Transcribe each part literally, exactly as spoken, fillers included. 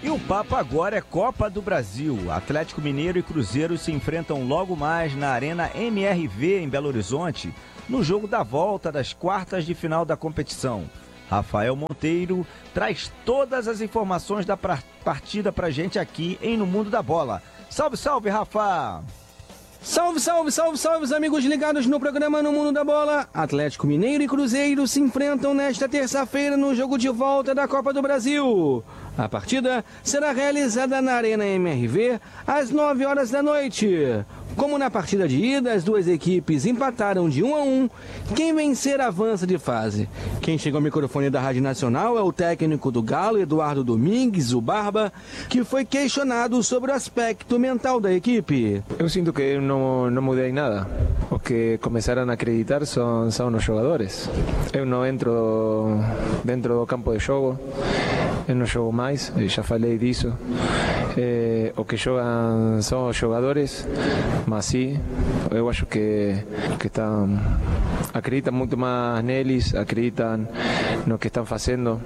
E o papo agora é Copa do Brasil. Atlético Mineiro e Cruzeiro se enfrentam logo mais na Arena M R V, em Belo Horizonte, no jogo da volta das quartas de final da competição. Rafael Monteiro traz todas as informações da partida pra gente aqui em No Mundo da Bola. Salve, salve, Rafa! Salve, salve, salve, salve, os amigos ligados no programa No Mundo da Bola. Atlético Mineiro e Cruzeiro se enfrentam nesta terça-feira no jogo de volta da Copa do Brasil. A partida será realizada na Arena M R V às nove horas da noite. Como na partida de ida, as duas equipes empataram de um a um. Quem vencer avança de fase. Quem chega ao microfone da Rádio Nacional é o técnico do Galo, Eduardo Domingues, o Barba, que foi questionado sobre o aspecto mental da equipe. Eu sinto que eu não, não mudei nada. Os que começaram a acreditar são, são os jogadores. Eu não entro dentro do campo de jogo. Eu não jogo mais, já falei disso. É, o que jogam são os jogadores, mas sim, eu acho que, que estão, acreditam muito mais neles, acreditam no que estão fazendo.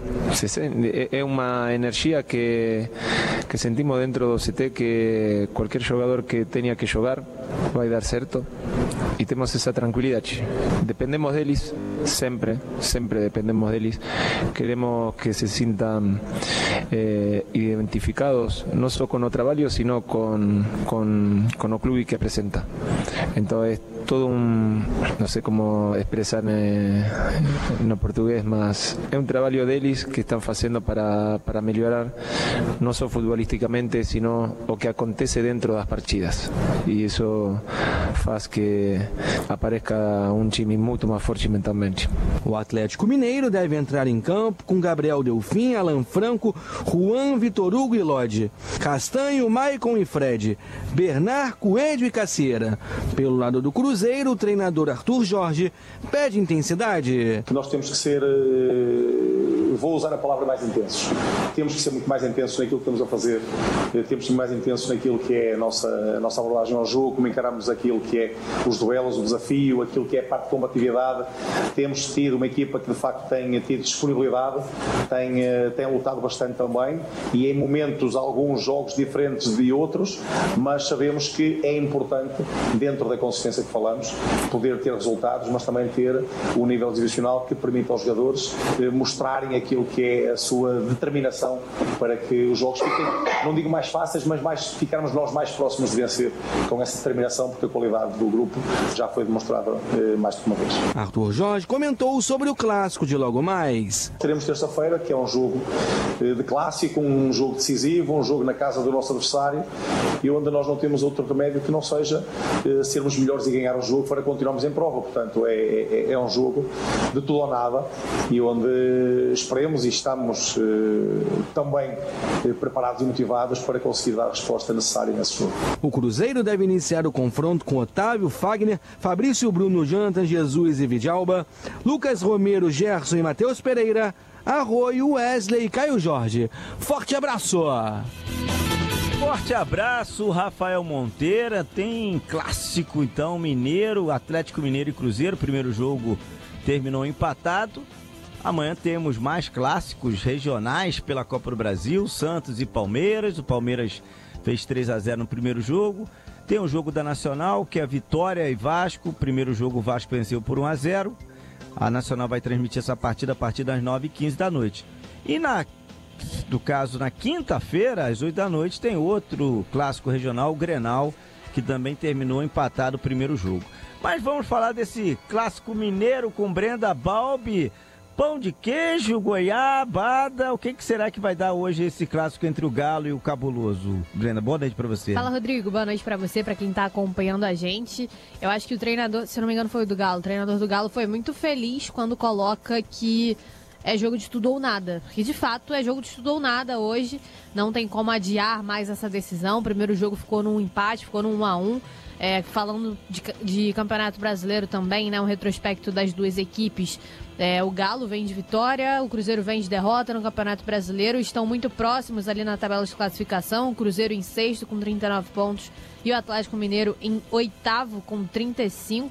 É uma energia que, que sentimos dentro do C T, que qualquer jogador que tenha que jogar vai dar certo. E temos essa tranquilidade. Dependemos deles, sempre, sempre dependemos deles. Queremos que se sintam eh, identificados, não só com o trabalho, sino com, com, com o clube que apresenta. Então é todo um, não sei como expressar eh, no português, mas é um trabalho deles que estão fazendo para, para melhorar, não só futbolisticamente, sino o que acontece dentro das partidas. E isso faz que apareça um time muito mais forte mentalmente. O Atlético Mineiro deve entrar em campo com Gabriel Delfim, Alan Franco, Juan, Vitor Hugo e Lodi, Castanho, Maicon e Fred, Bernard, Coelho e Cacieira. Pelo lado do Cruzeiro, o treinador Arthur Jorge pede intensidade. Nós temos que ser, vou usar a palavra mais intensos, temos que ser muito mais intensos naquilo que estamos a fazer, temos que ser mais intensos naquilo que é a nossa, a nossa abordagem ao jogo, como encaramos aquilo que é os duelos, o desafio, aquilo que é a parte de combatividade. Temos tido uma equipa que de facto tem tido disponibilidade, tem, tem lutado bastante também, e em momentos alguns jogos diferentes de outros, mas sabemos que é importante, dentro da consistência que falamos, poder ter resultados, mas também ter o nível exibicional que permita aos jogadores mostrarem aquilo que é a sua determinação para que os jogos fiquem, não digo mais fáceis, mas mais, ficarmos nós mais próximos de vencer com essa determinação, porque a qualidade do grupo já foi demonstrada eh, mais de uma vez. Arthur Jorge comentou sobre o clássico de logo mais. Teremos terça-feira, que é um jogo eh, de clássico, um jogo decisivo, um jogo na casa do nosso adversário, e onde nós não temos outro remédio que não seja eh, sermos melhores e ganhar o jogo para continuarmos em prova. Portanto, é, é, é um jogo de tudo ou nada, e onde esperemos e estamos eh, também eh, preparados e motivados para conseguir dar a resposta necessária nesse jogo. O Cruzeiro deve iniciar o confronto com Otávio, Fagner, Fabrício Bruno, Jonathan Jesus e Vidalba, Lucas Romero, Gerson e Matheus Pereira, Arroio, Wesley e Caio Jorge. Forte abraço! Forte abraço, Rafael Monteiro. Tem clássico então, Mineiro, Atlético Mineiro e Cruzeiro. O primeiro jogo terminou empatado. Amanhã temos mais clássicos regionais pela Copa do Brasil, Santos e Palmeiras. O Palmeiras fez três a zero no primeiro jogo. Tem o jogo da Nacional, que é Vitória e Vasco. O primeiro jogo o Vasco venceu por um a zero. A Nacional vai transmitir essa partida a partir das nove e quinze da noite. E na do caso, na quinta-feira, às oito da noite, tem outro clássico regional, o Grenal, que também terminou empatado o primeiro jogo. Mas vamos falar desse clássico mineiro com Brenda Balbi. Pão de queijo, goiabada, o que, que será que vai dar hoje esse clássico entre o Galo e o Cabuloso? Brenda, boa noite pra você. Fala, Rodrigo, boa noite pra você, pra quem tá acompanhando a gente. Eu acho que o treinador, se não me engano foi o do Galo, o treinador do Galo foi muito feliz quando coloca que é jogo de tudo ou nada, porque de fato é jogo de tudo ou nada hoje, não tem como adiar mais essa decisão. O primeiro jogo ficou num empate, ficou num um a um. É, falando de, de Campeonato Brasileiro também, né, um retrospecto das duas equipes, é, o Galo vem de vitória, o Cruzeiro vem de derrota no Campeonato Brasileiro, estão muito próximos ali na tabela de classificação, o Cruzeiro em sexto com trinta e nove pontos e o Atlético Mineiro em oitavo com trinta e cinco.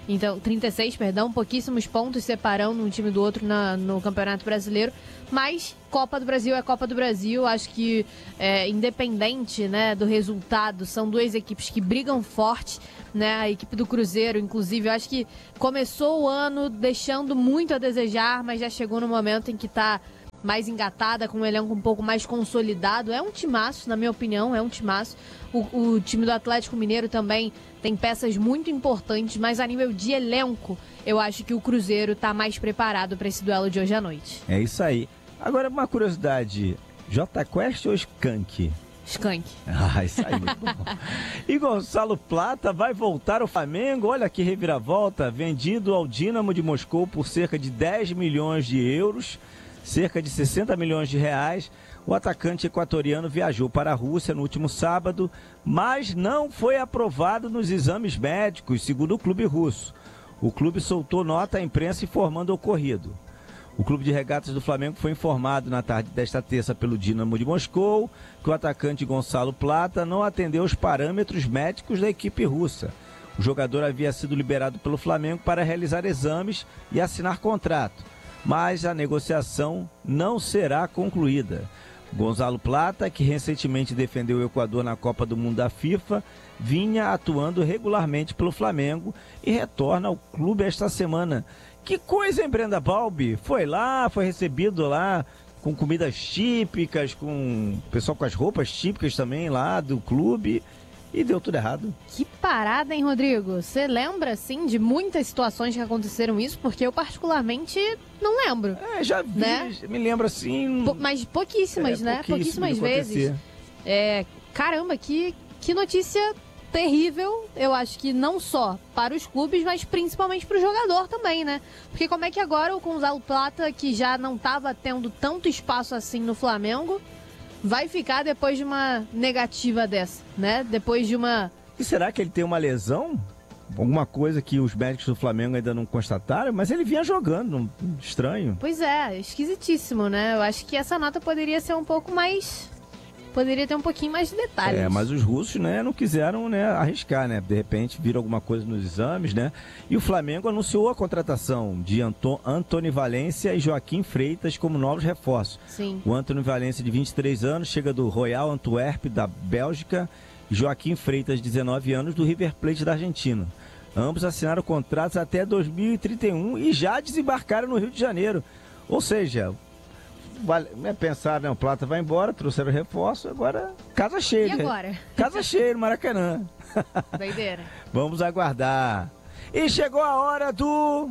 Então, trinta e seis, perdão, pouquíssimos pontos separando um time do outro na, no Campeonato Brasileiro. Mas Copa do Brasil é Copa do Brasil. Acho que, é, independente, né, do resultado, são duas equipes que brigam forte, né? A equipe do Cruzeiro, inclusive, eu acho que começou o ano deixando muito a desejar, mas já chegou no momento em que está mais engatada, com um elenco um pouco mais consolidado. É um timaço, na minha opinião, é um timaço. O, o time do Atlético Mineiro também tem peças muito importantes, mas a nível de elenco, eu acho que o Cruzeiro está mais preparado para esse duelo de hoje à noite. É isso aí. Agora, uma curiosidade, J Quest ou Skank? Skank. Ah, isso aí, muito bom. E Gonçalo Plata vai voltar ao Flamengo. Olha que reviravolta, vendido ao Dínamo de Moscou por cerca de dez milhões de euros. Cerca de sessenta milhões de reais, o atacante equatoriano viajou para a Rússia no último sábado, mas não foi aprovado nos exames médicos, segundo o clube russo. O clube soltou nota à imprensa informando o ocorrido. O clube de regatas do Flamengo foi informado na tarde desta terça pelo Dínamo de Moscou que o atacante Gonçalo Plata não atendeu os parâmetros médicos da equipe russa. O jogador havia sido liberado pelo Flamengo para realizar exames e assinar contrato, mas a negociação não será concluída. Gonçalo Plata, que recentemente defendeu o Equador na Copa do Mundo da FIFA, vinha atuando regularmente pelo Flamengo e retorna ao clube esta semana. Que coisa, hein, Brenda Balbi? Foi lá, foi recebido lá com comidas típicas, com o pessoal com as roupas típicas também lá do clube. E deu tudo errado. Que parada, hein, Rodrigo? Você lembra, assim, de muitas situações que aconteceram isso? Porque eu, particularmente, não lembro. É, já vi, né? Me lembro assim... Po- mas pouquíssimas, é, né? Pouquíssimas vezes. É, caramba, que, que notícia terrível. Eu acho que não só para os clubes, mas principalmente para o jogador também, né? Porque como é que agora o Gonçalo Plata, que já não estava tendo tanto espaço assim no Flamengo, vai ficar depois de uma negativa dessa, né? Depois de uma... E será que ele tem uma lesão? Alguma coisa que os médicos do Flamengo ainda não constataram? Mas ele vinha jogando, estranho. Pois é, esquisitíssimo, né? Eu acho que essa nota poderia ser um pouco mais... Poderia ter um pouquinho mais de detalhes. É, mas os russos, né, não quiseram, né, arriscar, né? De repente viram alguma coisa nos exames, né? E o Flamengo anunciou a contratação de Anto- Antony Valência e Joaquim Freitas como novos reforços. Sim. O Antony Valência, de vinte e três anos, chega do Royal Antwerp, da Bélgica, e Joaquim Freitas, de dezenove anos, do River Plate, da Argentina. Ambos assinaram contratos até dois mil e trinta e um e já desembarcaram no Rio de Janeiro. Ou seja... Vale, é pensar, né? O Plata vai embora, trouxeram reforço, agora casa cheia. E agora? Casa cheia no Maracanã. Doideira. Vamos aguardar. E chegou a hora do...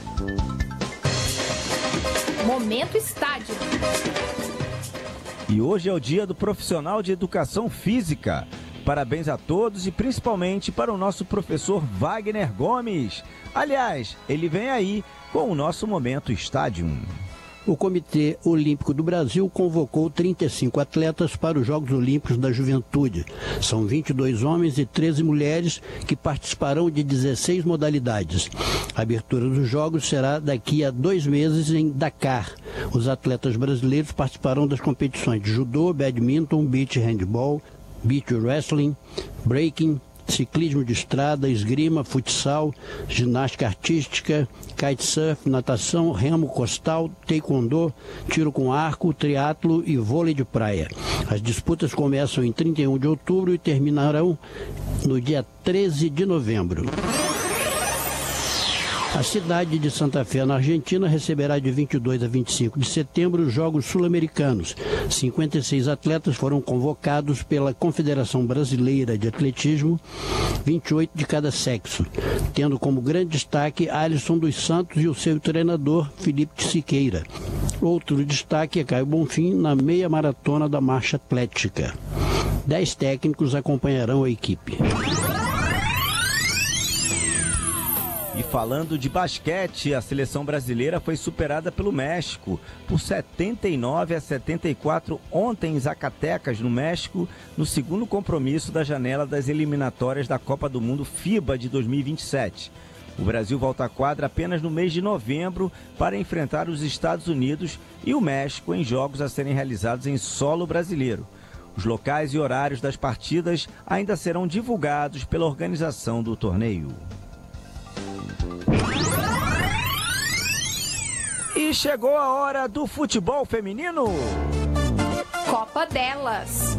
Momento Estádio. E hoje é o dia do profissional de educação física. Parabéns a todos e principalmente para o nosso professor Wagner Gomes. Aliás, ele vem aí com o nosso Momento Estádio. O Comitê Olímpico do Brasil convocou trinta e cinco atletas para os Jogos Olímpicos da Juventude. São vinte e dois homens e treze mulheres que participarão de dezesseis modalidades. A abertura dos Jogos será daqui a dois meses em Dakar. Os atletas brasileiros participarão das competições de judô, badminton, beach handball, beach wrestling, breaking, ciclismo de estrada, esgrima, futsal, ginástica artística, kitesurf, natação, remo costal, taekwondo, tiro com arco, triatlo e vôlei de praia. As disputas começam em trinta e um de outubro e terminarão no dia treze de novembro. A cidade de Santa Fé, na Argentina, receberá de vinte e dois a vinte e cinco de setembro os Jogos Sul-Americanos. cinquenta e seis atletas foram convocados pela Confederação Brasileira de Atletismo, vinte e oito de cada sexo, tendo como grande destaque Alisson dos Santos e o seu treinador Felipe Siqueira. Outro destaque é Caio Bonfim na meia maratona da marcha atlética. Dez técnicos acompanharão a equipe. E falando de basquete, a seleção brasileira foi superada pelo México por setenta e nove a setenta e quatro ontem em Zacatecas, no México, no segundo compromisso da janela das eliminatórias da Copa do Mundo FIBA de dois mil e vinte e sete. O Brasil volta à quadra apenas no mês de novembro para enfrentar os Estados Unidos e o México em jogos a serem realizados em solo brasileiro. Os locais e horários das partidas ainda serão divulgados pela organização do torneio. E chegou a hora do futebol feminino. Copa delas.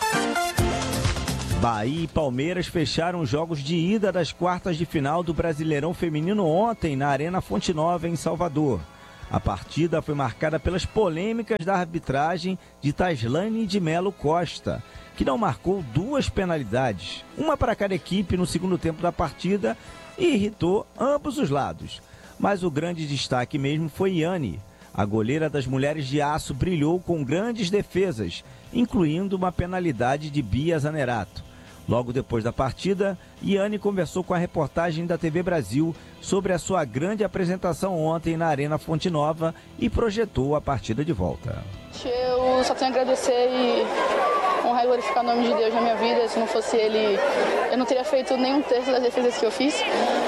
Bahia e Palmeiras fecharam os jogos de ida das quartas de final do Brasileirão Feminino ontem na Arena Fonte Nova, em Salvador. A partida foi marcada pelas polêmicas da arbitragem de Taislane de Melo Costa, que não marcou duas penalidades, uma para cada equipe no segundo tempo da partida, e irritou ambos os lados. Mas o grande destaque mesmo foi Yane. A goleira das Mulheres de Aço brilhou com grandes defesas, incluindo uma penalidade de Bia Zanerato. Logo depois da partida, Yane conversou com a reportagem da T V Brasil sobre a sua grande apresentação ontem na Arena Fonte Nova e projetou a partida de volta. Eu só tenho a agradecer e honrar e glorificar o nome de Deus na minha vida. Se não fosse Ele, eu não teria feito nenhum terço das defesas que eu fiz.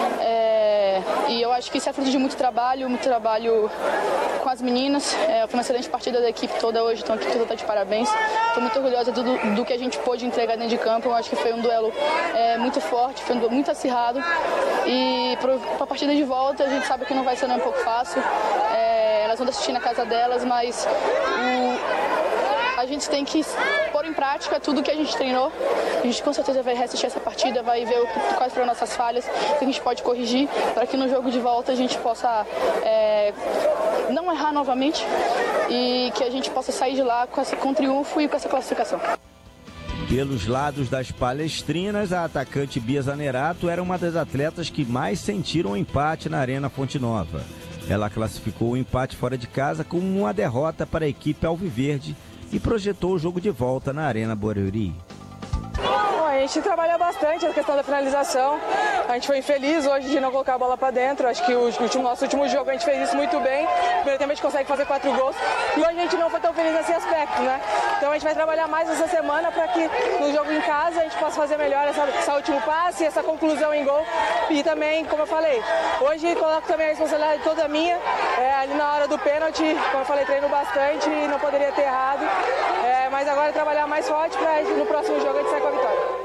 É, e eu acho que isso é fruto de muito trabalho, muito trabalho com as meninas. É, foi uma excelente partida da equipe toda hoje, então a equipe toda está de parabéns. Estou muito orgulhosa do, do que a gente pôde entregar dentro de campo. Eu acho que foi um duelo é, muito forte, foi um duelo muito acirrado. E para a partida de volta, a gente sabe que não vai ser nem um pouco fácil. É, elas vão assistir na casa delas, mas o, a gente tem que pôr em prática tudo que a gente treinou. A gente com certeza vai reassistir essa partida, vai ver o, quais foram nossas falhas, o que a gente pode corrigir, para que no jogo de volta a gente possa é, não errar novamente e que a gente possa sair de lá com, essa, com triunfo e com essa classificação. Pelos lados das palestrinas, a atacante Bia Zanerato era uma das atletas que mais sentiram o empate na Arena Fonte Nova. Ela classificou o empate fora de casa como uma derrota para a equipe alviverde e projetou o jogo de volta na Arena Barueri. A gente trabalha bastante a questão da finalização. A gente foi infeliz hoje de não colocar a bola para dentro. Acho que o último, nosso último jogo a gente fez isso muito bem. No primeiro tempo a gente consegue fazer quatro gols. E hoje a gente não foi tão feliz nesse aspecto, né? Então a gente vai trabalhar mais essa semana para que no jogo em casa a gente possa fazer melhor essa, essa último passe, essa conclusão em gol. E também, como eu falei, hoje coloco também a responsabilidade toda minha. É, ali na hora do pênalti, como eu falei, treino bastante e não poderia ter errado. É, mas agora é trabalhar mais forte para no próximo jogo a gente sair com a vitória.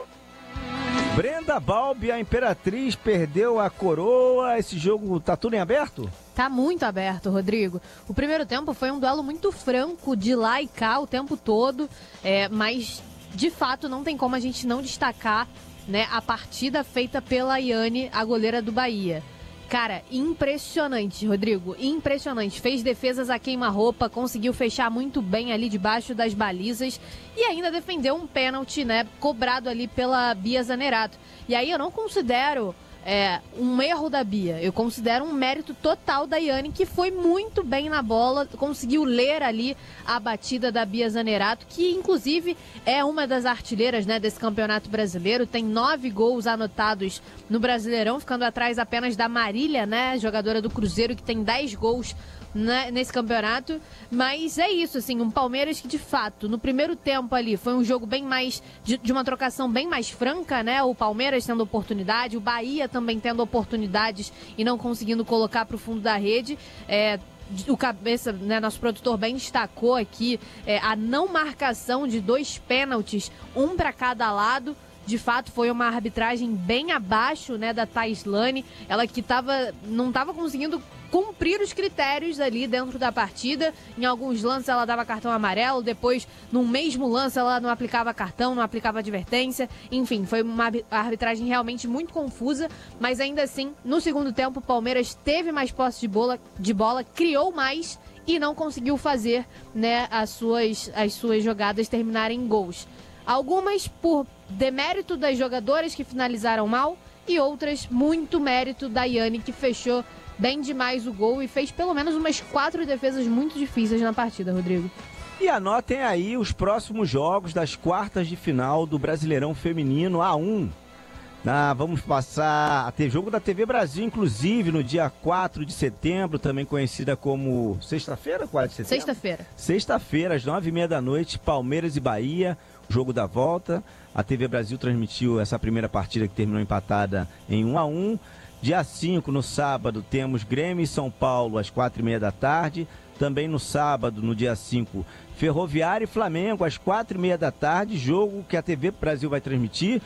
Brenda Balbi, a Imperatriz, perdeu a coroa. Esse jogo tá tudo em aberto? Tá muito aberto, Rodrigo. O primeiro tempo foi um duelo muito franco, de lá e cá o tempo todo. É, mas, de fato, não tem como a gente não destacar, né, a partida feita pela Yane, a goleira do Bahia. Cara, impressionante, Rodrigo, impressionante. Fez defesas a queima-roupa, conseguiu fechar muito bem ali debaixo das balizas e ainda defendeu um pênalti, né, cobrado ali pela Bia Zanerato. E aí eu não considero é, um erro da Bia, eu considero um mérito total da Yane, que foi muito bem na bola, conseguiu ler ali a batida da Bia Zanerato, que inclusive é uma das artilheiras, né, desse campeonato brasileiro, tem nove gols anotados no Brasileirão, ficando atrás apenas da Marília, né, jogadora do Cruzeiro, que tem dez gols né, nesse campeonato. Mas é isso, assim, um Palmeiras que de fato no primeiro tempo ali foi um jogo bem mais de, de uma trocação bem mais franca, né, o Palmeiras tendo oportunidade, o Bahia também tendo oportunidades e não conseguindo colocar para o fundo da rede. É, o cabeça, né, nosso produtor bem destacou aqui é, a não marcação de dois pênaltis, um para cada lado. De fato, foi uma arbitragem bem abaixo, né, da Taislane. Ela que tava, não estava conseguindo cumprir os critérios ali dentro da partida. Em alguns lances ela dava cartão amarelo, depois, no mesmo lance, ela não aplicava cartão, não aplicava advertência. Enfim, foi uma arbitragem realmente muito confusa, mas ainda assim, no segundo tempo, o Palmeiras teve mais posse de bola, de bola criou mais e não conseguiu fazer, né, as suas, as suas jogadas terminarem em gols. Algumas por demérito das jogadoras que finalizaram mal e outras muito mérito da Yane, que fechou bem demais o gol e fez pelo menos umas quatro defesas muito difíceis na partida, Rodrigo. E anotem aí os próximos jogos das quartas de final do Brasileirão Feminino A um. Ah, vamos passar a ter jogo da T V Brasil, inclusive, no dia quatro de setembro, também conhecida como sexta-feira, quatro de setembro? Sexta-feira. Sexta-feira, às nove e meia da noite, Palmeiras e Bahia, jogo da volta. A T V Brasil transmitiu essa primeira partida que terminou empatada em um a um. Dia cinco, no sábado, temos Grêmio e São Paulo às quatro e meia da tarde. Também no sábado, no dia cinco, Ferroviária e Flamengo às quatro e meia da tarde, jogo que a T V Brasil vai transmitir.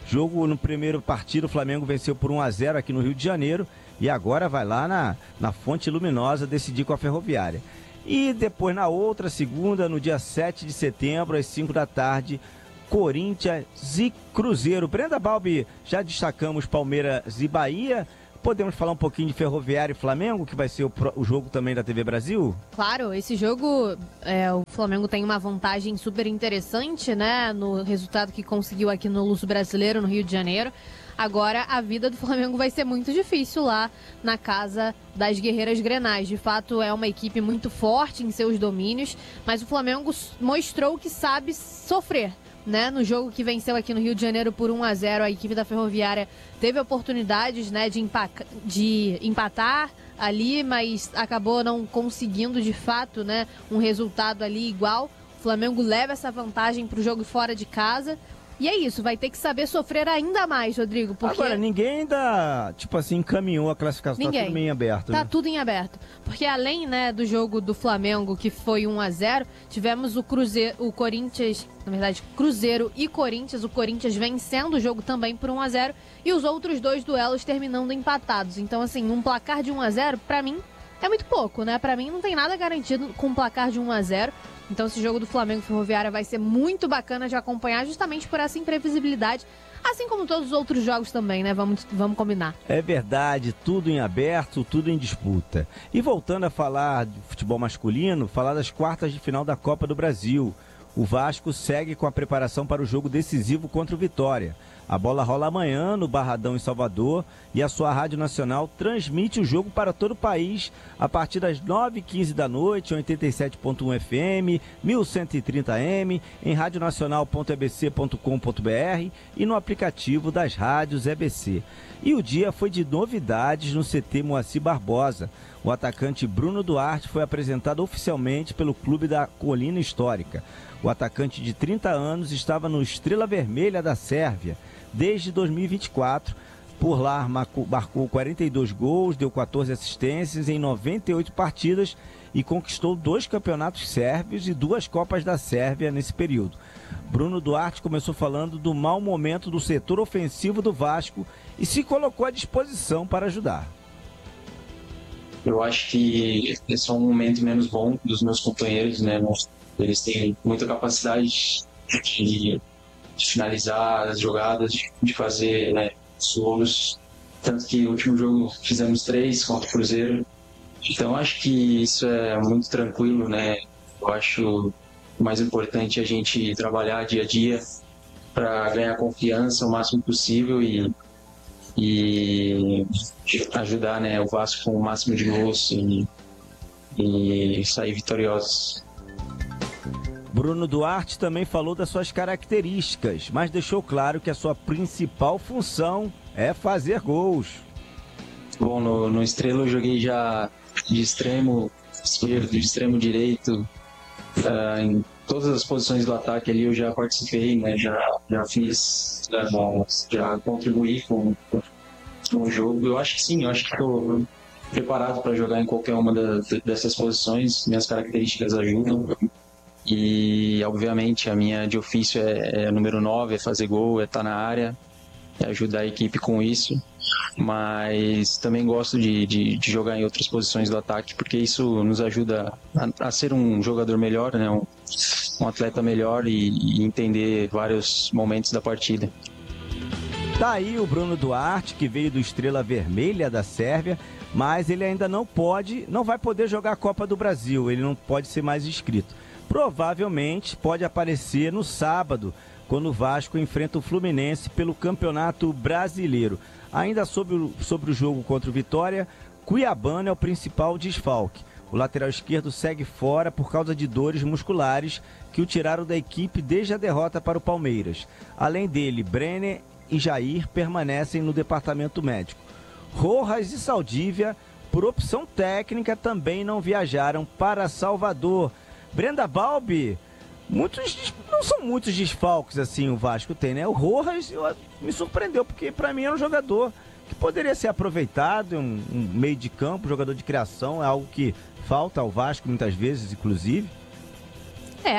Jogo no primeiro partido, o Flamengo venceu por um a zero aqui no Rio de Janeiro e agora vai lá na, na Fonte Luminosa decidir com a Ferroviária. E depois na outra segunda, no dia sete de setembro, às cinco da tarde, Corinthians e Cruzeiro. Brenda Balbi, já destacamos Palmeiras e Bahia. Podemos falar um pouquinho de Ferroviária e Flamengo, que vai ser o, o jogo também da T V Brasil? Claro, esse jogo, é, o Flamengo tem uma vantagem super interessante, né, no resultado que conseguiu aqui no Luso Brasileiro, no Rio de Janeiro. Agora, a vida do Flamengo vai ser muito difícil lá na casa das Guerreiras Grenais. De fato, é uma equipe muito forte em seus domínios, mas o Flamengo mostrou que sabe sofrer. Né? No jogo que venceu aqui no Rio de Janeiro por um a zero, a equipe da Ferroviária teve oportunidades, né, de, empaca, de empatar ali, mas acabou não conseguindo de fato, né, um resultado ali igual. O Flamengo leva essa vantagem para o jogo fora de casa. E é isso, vai ter que saber sofrer ainda mais, Rodrigo. Porque... Agora, ninguém ainda, tipo assim, encaminhou a classificação, ninguém. Tá tudo meio em aberto. Tá né? tudo em aberto. Porque além, né, do jogo do Flamengo, que foi um a zero, tivemos o Cruzeiro, o Corinthians, na verdade, Cruzeiro e Corinthians, o Corinthians vencendo o jogo também por um a zero, e os outros dois duelos terminando empatados. Então, assim, um placar de um a zero, pra mim, é muito pouco, né? Pra mim, não tem nada garantido com um placar de um a zero. Então esse jogo do Flamengo Ferroviária vai ser muito bacana de acompanhar justamente por essa imprevisibilidade, assim como todos os outros jogos também, né? Vamos, vamos combinar. É verdade, tudo em aberto, tudo em disputa. E voltando a falar de futebol masculino, falar das quartas de final da Copa do Brasil. O Vasco segue com a preparação para o jogo decisivo contra o Vitória. A bola rola amanhã no Barradão em Salvador e a sua Rádio Nacional transmite o jogo para todo o país a partir das nove e quinze da noite, oitenta e sete ponto um F M, mil cento e trinta A M, em radionacional ponto e b c ponto com ponto b r e no aplicativo das rádios E B C. E o dia foi de novidades no C T Moacir Barbosa. O atacante Bruno Duarte foi apresentado oficialmente pelo clube da Colina Histórica. O atacante de trinta anos estava no Estrela Vermelha da Sérvia desde dois mil e vinte e quatro. Por lá marcou quarenta e dois gols, deu quatorze assistências em noventa e oito partidas e conquistou dois campeonatos sérvios e duas Copas da Sérvia nesse período. Bruno Duarte começou falando do mau momento do setor ofensivo do Vasco e se colocou à disposição para ajudar. Eu acho que esse é um momento menos bom dos meus companheiros, né? Eles têm muita capacidade de, de finalizar as jogadas, de, de fazer, né, os gols. Tanto que no último jogo fizemos três contra o Cruzeiro. Então acho que isso é muito tranquilo, né? Eu acho o mais importante é a gente trabalhar dia a dia para ganhar confiança o máximo possível e e ajudar, né, o Vasco com o máximo de gols e, e sair vitoriosos. Bruno Duarte também falou das suas características, mas deixou claro que a sua principal função é fazer gols. Bom, no, no Estrela eu joguei já de extremo esquerdo, de extremo direito, uh, em todas as posições do ataque ali eu já participei, né? Já, já fiz, já, já contribuí com, com o jogo. Eu acho que sim, eu acho que estou preparado para jogar em qualquer uma da, dessas posições. Minhas características ajudam. E, obviamente, a minha de ofício é, é número nove, é fazer gol, é estar na área, é ajudar a equipe com isso. Mas também gosto de, de, de jogar em outras posições do ataque, porque isso nos ajuda a, a ser um jogador melhor, né? um, um atleta melhor e, e entender vários momentos da partida. Tá aí o Bruno Duarte, que veio do Estrela Vermelha da Sérvia, mas ele ainda não pode, não vai poder jogar a Copa do Brasil, ele não pode ser mais inscrito. Provavelmente pode aparecer no sábado, quando o Vasco enfrenta o Fluminense pelo Campeonato Brasileiro. Ainda sobre o, sobre o jogo contra o Vitória, Cuiabano é o principal desfalque. O lateral esquerdo segue fora por causa de dores musculares que o tiraram da equipe desde a derrota para o Palmeiras. Além dele, Brenner e Jair permanecem no departamento médico. Rojas e Saldívia, por opção técnica, também não viajaram para Salvador. Brenda Balbi, muitos, não são muitos desfalques assim o Vasco tem, né? O Rojas eu, me surpreendeu, porque para mim era um jogador que poderia ser aproveitado, um, um meio de campo, jogador de criação, é algo que falta ao Vasco muitas vezes, inclusive. É,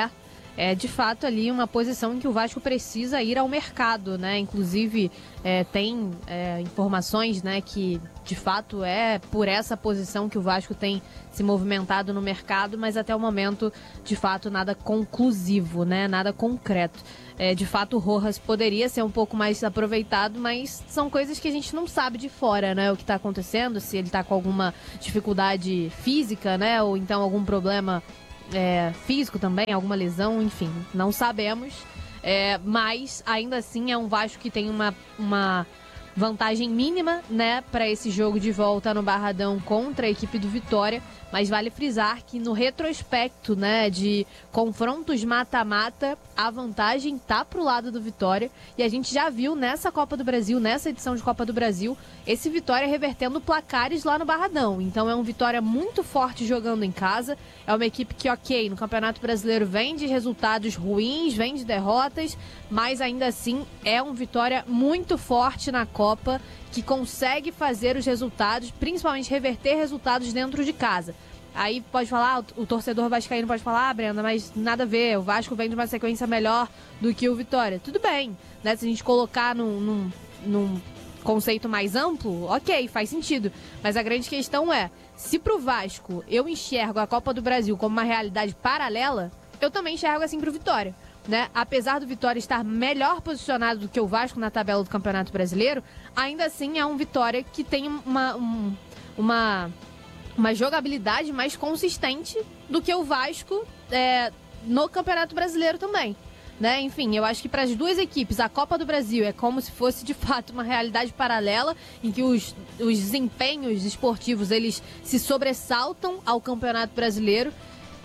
é de fato ali uma posição em que o Vasco precisa ir ao mercado, né? Inclusive é, tem é, informações, né, que de fato é por essa posição que o Vasco tem se movimentado no mercado, mas até o momento de fato nada conclusivo, né? Nada concreto. É, de fato o Rojas poderia ser um pouco mais aproveitado, mas são coisas que a gente não sabe de fora, né? O que está acontecendo, se ele está com alguma dificuldade física, né? Ou então algum problema É, físico também, alguma lesão, enfim, não sabemos, é, mas ainda assim é um Vasco que tem uma, uma vantagem mínima, né, para esse jogo de volta no Barradão contra a equipe do Vitória, mas vale frisar que no retrospecto, né, de confrontos mata-mata, a vantagem tá pro lado do Vitória, e a gente já viu nessa Copa do Brasil, nessa edição de Copa do Brasil, esse Vitória revertendo placares lá no Barradão. Então é um Vitória muito forte jogando em casa, é uma equipe que, ok, no Campeonato Brasileiro vem de resultados ruins, vem de derrotas, mas ainda assim é um Vitória muito forte na Copa, que consegue fazer os resultados, principalmente reverter resultados dentro de casa. Aí pode falar, o torcedor vascaíno pode falar, ah, Brenda, mas nada a ver, o Vasco vem de uma sequência melhor do que o Vitória. Tudo bem, né? Se a gente colocar num, num, num conceito mais amplo, ok, faz sentido. Mas a grande questão é, se pro Vasco eu enxergo a Copa do Brasil como uma realidade paralela, eu também enxergo assim pro Vitória. Né? Apesar do Vitória estar melhor posicionado do que o Vasco na tabela do Campeonato Brasileiro, ainda assim é um Vitória que tem uma, um, uma, uma jogabilidade mais consistente do que o Vasco é, no Campeonato Brasileiro também. Né? Enfim, eu acho que para as duas equipes, a Copa do Brasil é como se fosse de fato uma realidade paralela em que os, os desempenhos esportivos eles se sobressaltam ao Campeonato Brasileiro.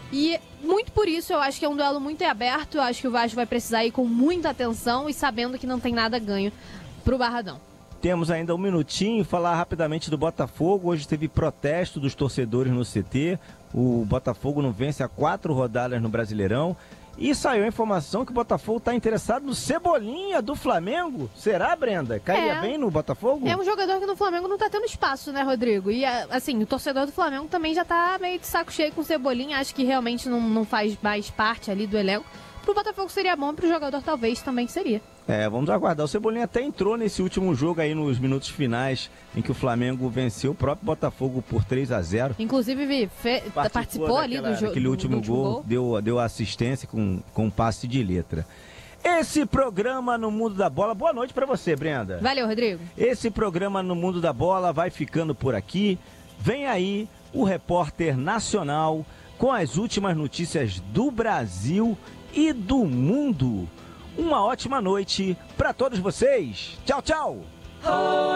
E muito por isso eu acho que é um duelo muito aberto, eu acho que o Vasco vai precisar ir com muita atenção e sabendo que não tem nada ganho pro Barradão. Temos ainda um minutinho, falar rapidamente do Botafogo. Hoje teve protesto dos torcedores no C T, o Botafogo não vence há quatro rodadas no Brasileirão. E saiu a informação que o Botafogo está interessado no Cebolinha do Flamengo. Será, Brenda? Cairia é, bem no Botafogo? É um jogador que no Flamengo não está tendo espaço, né, Rodrigo? E, assim, o torcedor do Flamengo também já está meio de saco cheio com o Cebolinha. Acho que realmente não, não faz mais parte ali do elenco. Pro Botafogo seria bom, pro jogador talvez também seria. É, vamos aguardar. O Cebolinha até entrou nesse último jogo aí nos minutos finais, em que o Flamengo venceu o próprio Botafogo por três a zero. Inclusive, fe... participou, participou ali do jogo. Aquele último, último gol, gol. Deu, deu assistência com, com um passe de letra. Esse programa no Mundo da Bola... Boa noite pra você, Brenda. Valeu, Rodrigo. Esse programa no Mundo da Bola vai ficando por aqui. Vem aí o repórter nacional com as últimas notícias do Brasil e do mundo. Uma ótima noite para todos vocês. Tchau, tchau.